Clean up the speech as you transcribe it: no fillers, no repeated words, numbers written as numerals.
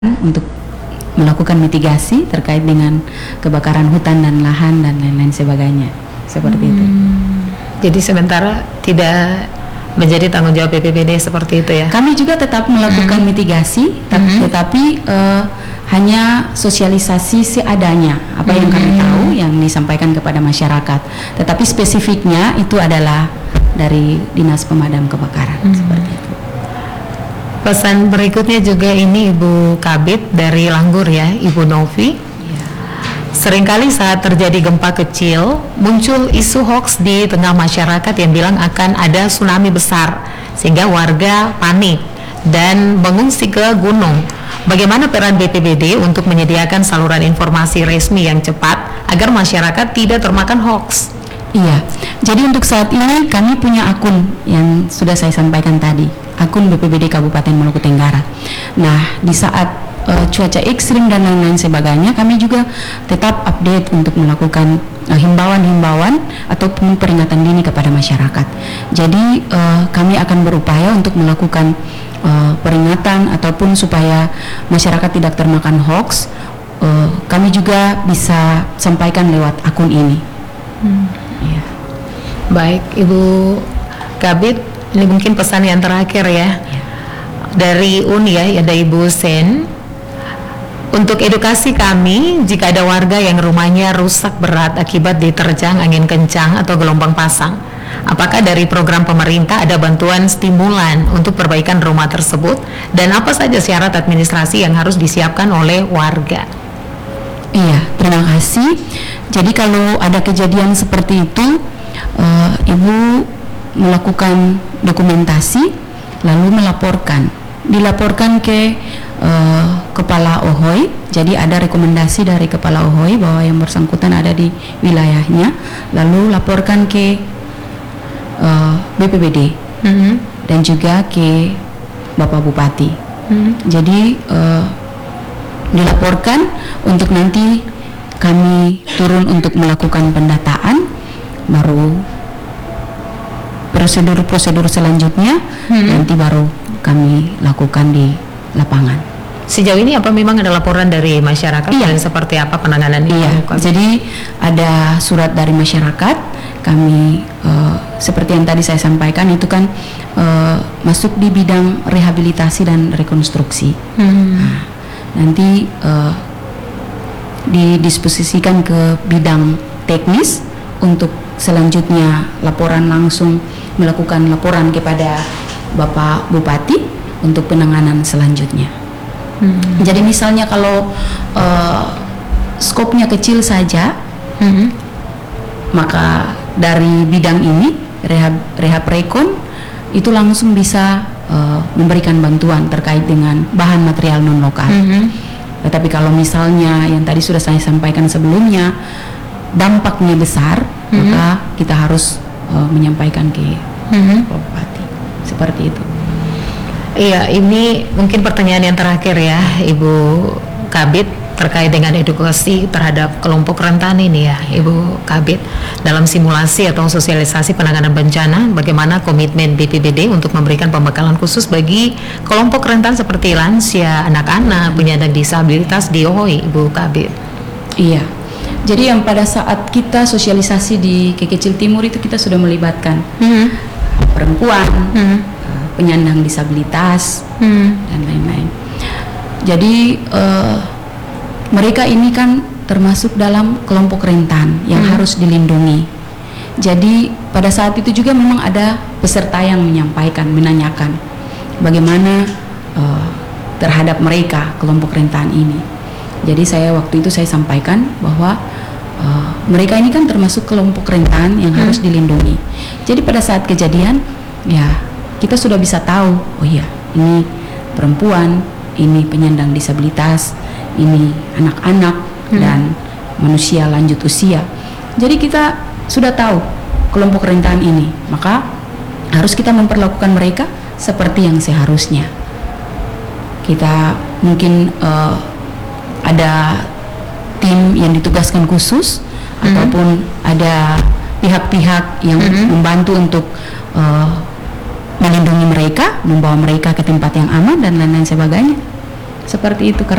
untuk melakukan mitigasi terkait dengan kebakaran hutan dan lahan dan lain-lain sebagainya, seperti itu. Jadi sementara tidak menjadi tanggung jawab BPBD seperti itu ya? Kami juga tetap melakukan mitigasi, tetapi hanya sosialisasi seadanya, apa yang kami tahu yang disampaikan kepada masyarakat. Tetapi spesifiknya itu adalah dari Dinas Pemadam Kebakaran, seperti itu. Pesan berikutnya juga ini Ibu Kabid dari Langgur ya, Ibu Novi. Ya. Seringkali saat terjadi gempa kecil, muncul isu hoax di tengah masyarakat yang bilang akan ada tsunami besar, sehingga warga panik dan mengungsi ke gunung. Bagaimana peran BPBD untuk menyediakan saluran informasi resmi yang cepat agar masyarakat tidak termakan hoax? Iya, jadi untuk saat ini kami punya akun yang sudah saya sampaikan tadi, akun BPBD Kabupaten Maluku Tenggara. Nah, di saat cuaca ekstrim dan lain-lain sebagainya, kami juga tetap update untuk melakukan himbauan-himbauan ataupun peringatan dini kepada masyarakat. Jadi kami akan berupaya untuk melakukan peringatan ataupun supaya masyarakat tidak termakan hoax. Kami juga bisa sampaikan lewat akun ini. Ya. Baik, Ibu Kabid, ini mungkin pesan yang terakhir ya. Dari ya, ada Ibu Sen. Untuk edukasi kami, jika ada warga yang rumahnya rusak berat akibat diterjang angin kencang atau gelombang pasang, apakah dari program pemerintah ada bantuan stimulan untuk perbaikan rumah tersebut, dan apa saja syarat administrasi yang harus disiapkan oleh warga? Iya, terima kasih. Jadi kalau ada kejadian seperti itu, Ibu melakukan dokumentasi, lalu dilaporkan ke Kepala OHOI. Jadi ada rekomendasi dari Kepala OHOI bahwa yang bersangkutan ada di wilayahnya, lalu laporkan ke BPBD dan juga ke Bapak Bupati. Jadi dilaporkan untuk nanti kami turun untuk melakukan pendataan, baru prosedur selanjutnya nanti baru kami lakukan di lapangan. Sejauh ini apa memang ada laporan dari masyarakat dan seperti apa penanganan ini? Iya, jadi ada surat dari masyarakat. Kami seperti yang tadi saya sampaikan itu kan masuk di bidang rehabilitasi dan rekonstruksi. Nanti didisposisikan ke bidang teknis untuk selanjutnya langsung melakukan laporan kepada Bapak Bupati untuk penanganan selanjutnya. Jadi misalnya kalau skopnya kecil saja, maka dari bidang ini rehab rekon itu langsung bisa memberikan bantuan terkait dengan bahan material non lokal. Tetapi kalau misalnya yang tadi sudah saya sampaikan sebelumnya, dampaknya besar, maka kita harus menyampaikan ke Bupati. Seperti itu. Iya, ini mungkin pertanyaan yang terakhir ya, Ibu Kabid, terkait dengan edukasi terhadap kelompok rentan ini ya, Ibu Kabid. Dalam simulasi atau sosialisasi penanganan bencana, bagaimana komitmen BPBD untuk memberikan pembekalan khusus bagi kelompok rentan seperti lansia, anak-anak, penyandang disabilitas di OHOI, Ibu Kabid? Iya. Jadi yang pada saat kita sosialisasi di Kekecil Timur itu kita sudah melibatkan perempuan, penyandang disabilitas, dan lain-lain. Jadi mereka ini kan termasuk dalam kelompok rentan yang harus dilindungi. Jadi pada saat itu juga memang ada peserta yang menanyakan bagaimana terhadap mereka kelompok rentan ini. Jadi waktu itu saya sampaikan bahwa mereka ini kan termasuk kelompok rentan yang harus dilindungi. Jadi pada saat kejadian, ya kita sudah bisa tahu, oh iya ini perempuan, ini penyandang disabilitas, ini anak-anak dan manusia lanjut usia. Jadi kita sudah tahu kelompok rentan ini, maka harus kita memperlakukan mereka seperti yang seharusnya. Kita mungkin ada tim yang ditugaskan khusus ataupun ada pihak-pihak yang membantu untuk melindungi mereka, membawa mereka ke tempat yang aman dan lain-lain sebagainya. seperti itu